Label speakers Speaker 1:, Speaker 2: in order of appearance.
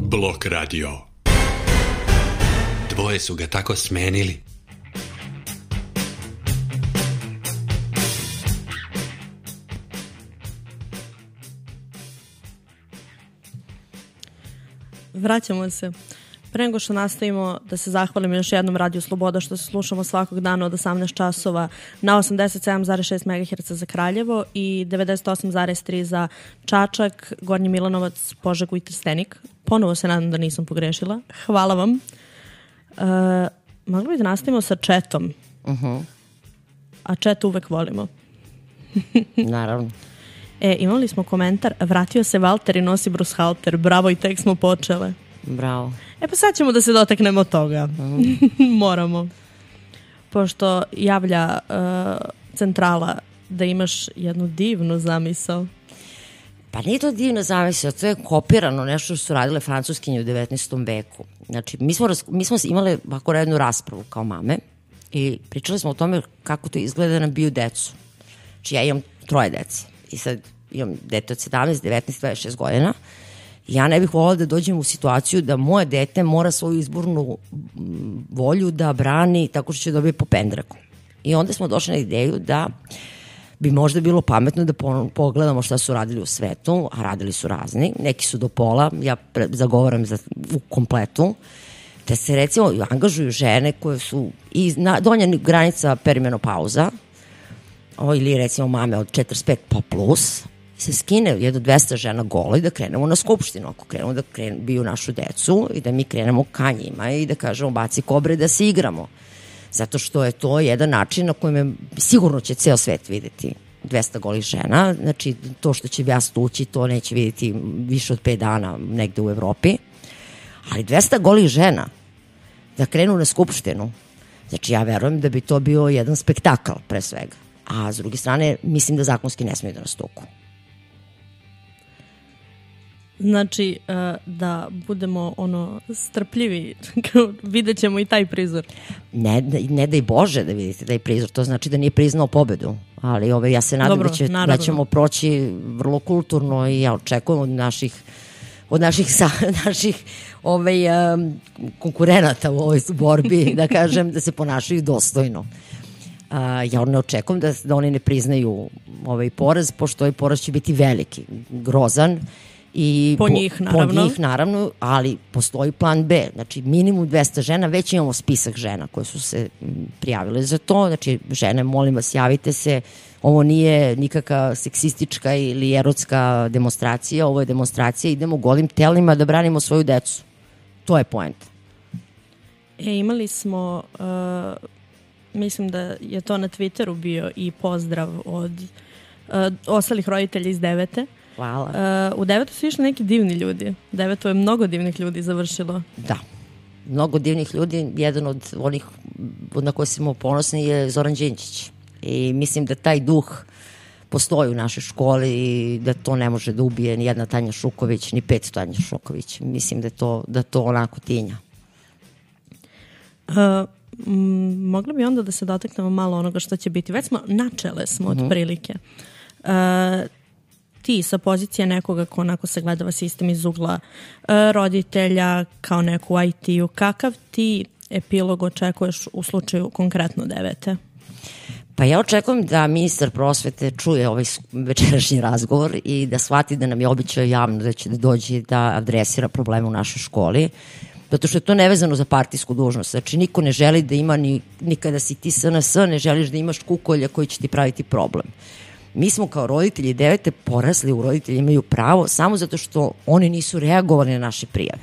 Speaker 1: Blok radio. Dvoje su ga tako smenili.
Speaker 2: Vraćamo se. Pre nego što nastavimo, da se zahvalim još jednom Radio Sloboda što se slušamo svakog dana od 18 časova na 87,6 MHz za Kraljevo i 98,3 za Čačak, Gornji Milanovac, Požegu i Trstenik. Ponovo se nadam da nisam pogrešila. Hvala vam. Mogli bi da nastavimo sa četom. A čet uvek volimo.
Speaker 3: Naravno.
Speaker 2: Imali smo komentar, vratio se Valter i nosi Bruce Halter. Bravo, i tek smo počele.
Speaker 3: Bravo.
Speaker 2: Pa sad ćemo da se dotaknemo toga. Moramo. Pošto javlja centrala da imaš jednu divnu zamisao.
Speaker 3: Pa nije to divna zamisao, to je kopirano nešto što su radile francuskinje u 19. veku. Znači, mi smo imali ovako jednu raspravu kao mame i pričali smo o tome kako to izgleda da nam biju decu. Znači, ja imam 3 dece i sad imam dete od 17, 19, 26 godina. Ja ne bih volila da dođem u situaciju da moje dete mora svoju izbornu volju da brani tako što će dobiti po pendraku. I onda smo došli na ideju da bi možda bilo pametno da pogledamo šta su radili u svetu, a radili su razni. Neki su do pola, ja zagovaram u kompletu, da se recimo angažuju žene koje su donja granica perimenopauza, ili recimo mame od 45 pa plus, se skine jedno 200 žena golo i da krenemo na skupštinu, ako krenemo da biju našu decu i da mi krenemo ka njima i da kažemo baci kobre da se igramo. Zato što je to jedan način na kojem sigurno će ceo svet videti 200 golih žena. Znači, to što će ja stući, to neće videti više od 5 dana negde u Evropi. Ali 200 golih žena da krenu na skupštinu, znači ja verujem da bi to bio jedan spektakl pre svega. A s druge strane, mislim da zakonski ne smiju da nas tuku.
Speaker 2: Znači, da budemo strpljivi, vidjet ćemo i taj prizor.
Speaker 3: Ne daj Bože da vidite taj prizor, to znači da nije priznao pobedu, ali ja se nadam da ćemo proći vrlo kulturno i ja očekujem od naših konkurenata u ovoj borbi, da kažem, da se ponašaju dostojno. Ja ne očekujem da oni ne priznaju ovaj poraz, pošto ovaj poraz će biti veliki, grozan, i
Speaker 2: po njih
Speaker 3: naravno, ali postoji plan B, znači minimum 200 žena, već imamo spisak žena koje su se prijavile za to, znači žene, molim vas, javite se, ovo nije nikakva seksistička ili erotska demonstracija, ovo je demonstracija, idemo golim telima da branimo svoju decu, to je poenta.
Speaker 2: Imali smo, mislim da je to na Twitteru bio i pozdrav od ostalih roditelja iz Devete.
Speaker 3: Hvala.
Speaker 2: U Devetu su išli neki divni ljudi. Devetu je mnogo divnih ljudi završilo.
Speaker 3: Da, mnogo divnih ljudi. Jedan od onih na koje smo ponosni je Zoran Đinđić. I mislim da taj duh postoji u našoj školi i da to ne može da ubije ni jedna Tanja Šuković, ni 5 Tanja Šuković. Mislim da to onako tinja.
Speaker 2: Mogli bi onda da se dotaknemo malo onoga što će biti. Već smo načele od prilike. Ti sa pozicije nekoga ko onako se gledava sistem iz ugla roditelja, kao neku IT-u, kakav ti epilog očekuješ u slučaju konkretno Devete?
Speaker 3: Pa ja očekujem da ministar prosvete čuje ovaj večerašnji razgovor i da shvati da nam je običao javno da će da dođe da adresira probleme u našoj školi, zato što je to nevezano za partijsku dužnost. Znači, niko ne želi da ima, ni kada si ti SNS, ne želiš da imaš kukolja koji će ti praviti problem. Mi smo kao roditelji Devete porasli, u roditelji imaju pravo samo zato što oni nisu reagovali na naše prijave.